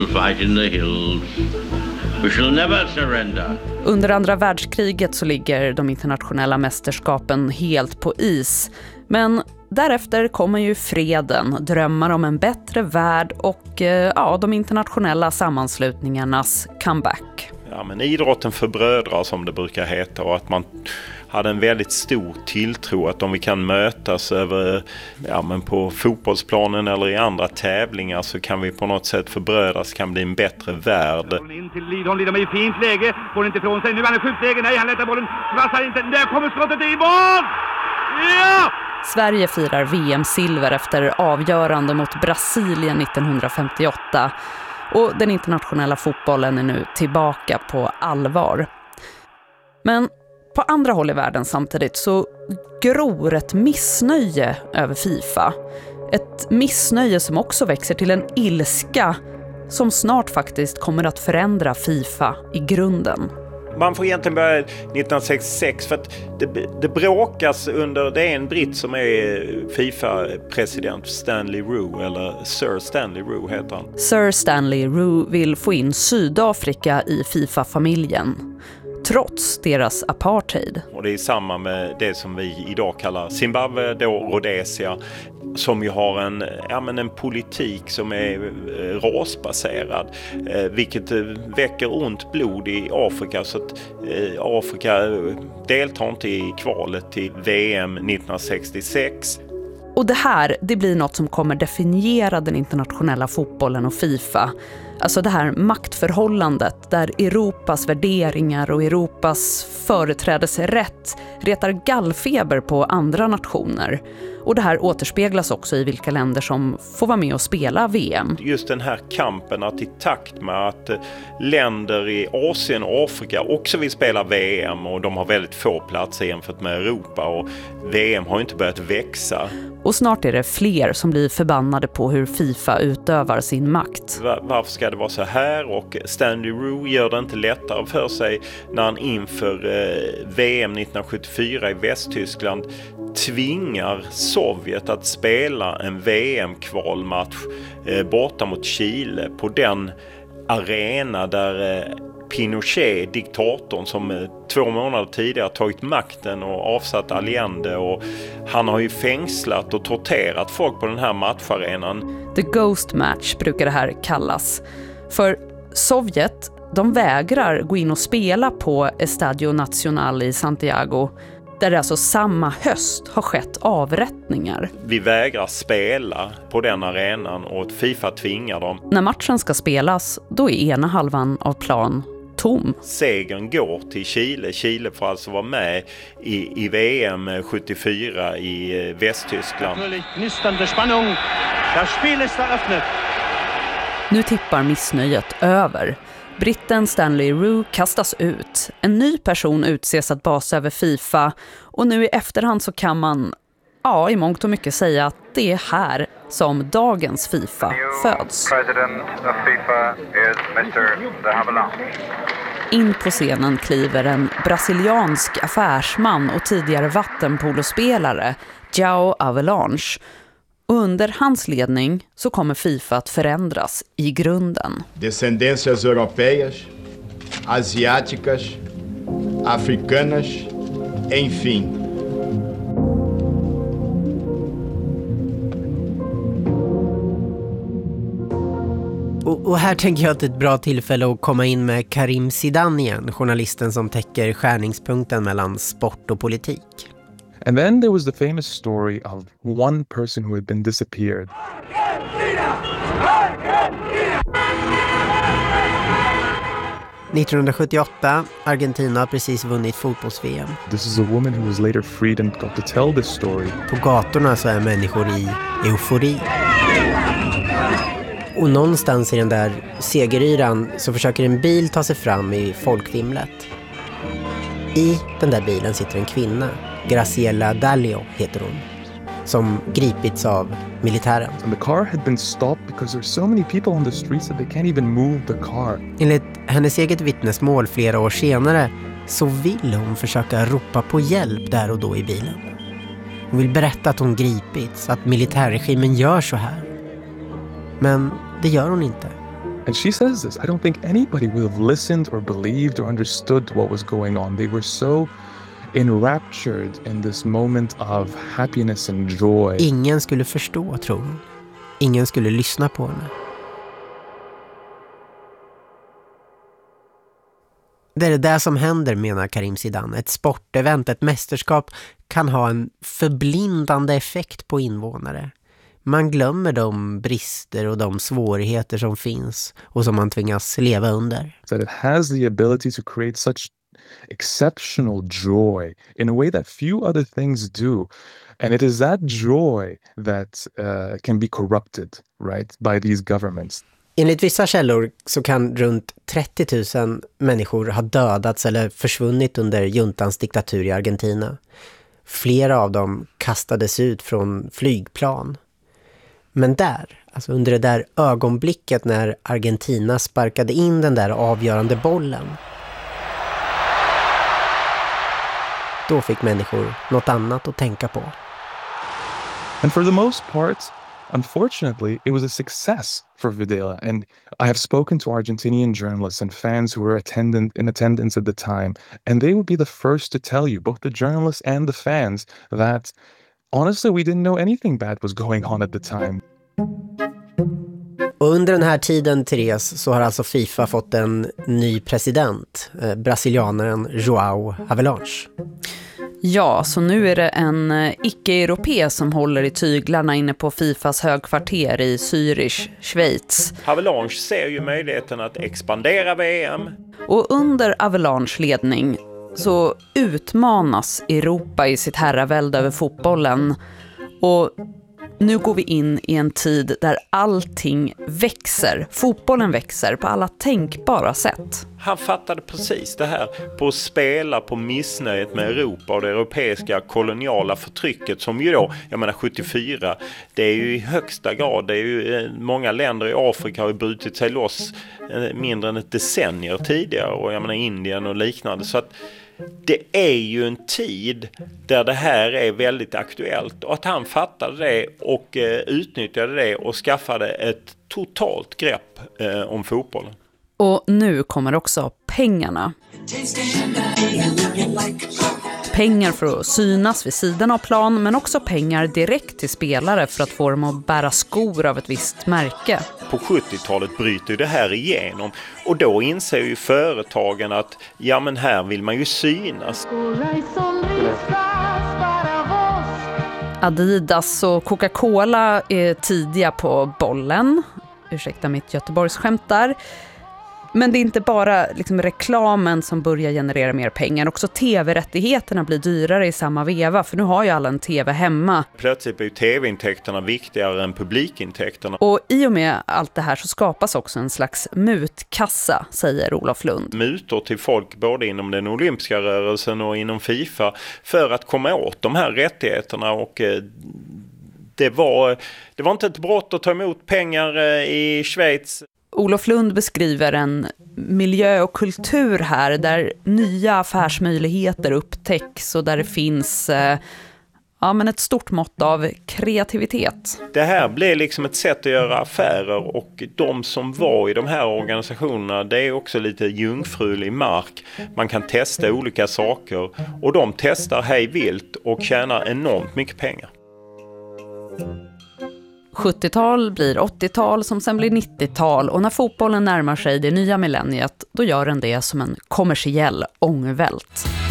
Fight in the hills. We shall never surrender. Under andra världskriget så ligger de internationella mästerskapen helt på is. Men därefter kommer ju freden, drömmar om en bättre värld och de internationella sammanslutningarnas comeback. Ja, men idrotten förbrödrar som det brukar heta, och att man hade en väldigt stor tilltro att om vi kan mötas över, på fotbollsplanen eller i andra tävlingar, så kan vi på något sätt förbrödras, kan bli en bättre värld. In till Lidholm, Lidholm är i fint läge, får inte ifrån sig, nu är han i skjutläge, nej han lättar bollen, vassar inte, där kommer skottet i mål! Ja! Sverige firar VM-silver efter avgörande mot Brasilien 1958 och den internationella fotbollen är nu tillbaka på allvar. Men på andra håll i världen samtidigt så gror ett missnöje över FIFA. Ett missnöje som också växer till en ilska som snart faktiskt kommer att förändra FIFA i grunden. Man får egentligen börja 1966 för att det bråkas under, det är en britt som är FIFA-president, Stanley Roux, eller Sir Stanley Roux heter han. Sir Stanley Roux vill få in Sydafrika i FIFA-familjen, trots deras apartheid. Och det är samma med det som vi idag kallar Zimbabwe, då Rhodesia, som ju har en politik som är rasbaserad, vilket väcker ont blod i Afrika, så att Afrika deltar inte i kvalet till VM 1966. Och det blir något som kommer definiera den internationella fotbollen och FIFA. Alltså det här maktförhållandet där Europas värderingar och Europas företrädesrätt retar gallfeber på andra nationer. Och det här återspeglas också i vilka länder som får vara med och spela VM. Just den här kampen att i takt med att länder i Asien och Afrika också vill spela VM, och de har väldigt få platser jämfört med Europa, och VM har inte börjat växa. Och snart är det fler som blir förbannade på hur FIFA utövar sin makt. Varför ska det vara så här? Och Stanley Roux gör det inte lättare för sig när han inför VM 1974 i Västtyskland tvingar Sovjet att spela en VM-kvalmatch borta mot Chile på den arena där Pinochet, diktatorn som 2 månader tidigare tagit makten och avsatt Allende, och han har ju fängslat och torterat folk på den här matcharenan. The Ghost Match brukar det här kallas. För Sovjet, de vägrar gå in och spela på Estadio Nacional i Santiago, där det alltså samma höst har skett avrättningar. Vi vägrar spela på den arenan och FIFA tvingar dem. När matchen ska spelas, då är ena halvan av plan tom. Segern går till Chile. Chile får alltså vara med i VM 74 i Västtyskland. Nu tippar missnöjet över. Britten Stanley Roux kastas ut. En ny person utses att basa över FIFA, och nu i efterhand så kan man i mångt och mycket säga att det är här som dagens FIFA föds. President of FIFA is Mr. De Havilland. In på scenen kliver en brasiliansk affärsman och tidigare vattenpolospelare, João Havelange. Och under hans ledning så kommer FIFA att förändras i grunden. Descendências europeias, asiáticas, africanas, enfim. Och här tänker jag att det är ett bra tillfälle att komma in med Karim Zidane igen, journalisten som täcker skärningspunkten mellan sport och politik. And then there was the famous story of one person who had been disappeared. Argentina! 1978, Argentina har precis vunnit fotbolls-VM. This is a woman who was later freed and got to tell this story. På gatorna så är människor i eufori. Och någonstans i den där segeryran så försöker en bil ta sig fram i folkvimlet. I den där bilen sitter en kvinna, Graciela Dalio heter hon, som gripits av militären. And the car had been stopped because there's so many people on the streets that they can't even move the car. Enligt hennes eget vittnesmål flera år senare så vill hon försöka ropa på hjälp där och då i bilen. Hon vill berätta att hon gripits, att militärregimen gör så här. Men det gör hon inte. And she says this, I don't think anybody would have listened or believed or understood what was going on. They were so enraptured in this moment of happiness and joy. Ingen skulle förstå, tror hon. Ingen skulle lyssna på henne. Det är det där som händer, menar Karim Zidane. Ett sportevent, ett mästerskap kan ha en förblindande effekt på invånare. Man glömmer de brister och de svårigheter som finns och som man tvingas leva under. That it has the ability to create such exceptional joy in a way that few other things do. And it is that joy that can be corrupted, right, by these governments. Enligt vissa källor så kan runt 30 000 människor ha dödats eller försvunnit under juntans diktatur i Argentina. Flera av dem kastades ut från flygplan. Men där, alltså under det där ögonblicket när Argentina sparkade in den där avgörande bollen, då fick människor något annat att tänka på. And for the most part, unfortunately, it was a success for Videla. And I have spoken to Argentinian journalists and fans who were in attendance at the time, and they would be the first to tell you, both the journalists and the fans, that honestly, we didn't know anything bad was going on at the time. Och under den här tiden, Therese, så har alltså FIFA fått en ny president, brasilianaren João Havelange. Ja, så nu är det en icke-europé som håller i tyglarna inne på FIFAs högkvarter i Zürich, Schweiz. Havelange ser ju möjligheten att expandera VM. Och under Havelanges ledning så utmanas Europa i sitt herravälde över fotbollen. Och nu går vi in i en tid där allting växer. Fotbollen växer på alla tänkbara sätt. Han fattade precis det här på att spela på missnöjet med Europa och det europeiska koloniala förtrycket som ju då, jag menar 74, det är ju i högsta grad, det är ju många länder i Afrika har ju brutit sig loss mindre än ett decennier tidigare och jag menar Indien och liknande, så att det är ju en tid där det här är väldigt aktuellt och att han fattade det och utnyttjade det och skaffade ett totalt grepp om fotbollen. Och nu kommer också pengarna. Pengar för att synas vid sidan av plan, men också pengar direkt till spelare för att få dem att bära skor av ett visst märke. På 70-talet bryter det här igenom och då inser ju företagen att ja, men här vill man ju synas. Adidas och Coca-Cola är tidiga på bollen. Ursäkta mitt Göteborgsskämt där. Men det är inte bara liksom reklamen som börjar generera mer pengar. Också tv-rättigheterna blir dyrare i samma veva. För nu har ju alla en tv hemma. Plötsligt blir tv-intäkterna viktigare än publikintäkterna. Och i och med allt det här så skapas också en slags mutkassa, säger Olof Lund. Mutor till folk både inom den olympiska rörelsen och inom FIFA för att komma åt de här rättigheterna. Och det var inte ett brott att ta emot pengar i Schweiz. Olof Lund beskriver en miljö och kultur här där nya affärsmöjligheter upptäcks och där det finns men ett stort mått av kreativitet. Det här blev liksom ett sätt att göra affärer och de som var i de här organisationerna, det är också lite jungfrulig mark. Man kan testa olika saker och de testar hej vilt och tjänar enormt mycket pengar. 70-tal blir 80-tal som sen blir 90-tal och när fotbollen närmar sig det nya millenniet då gör den det som en kommersiell ångvält.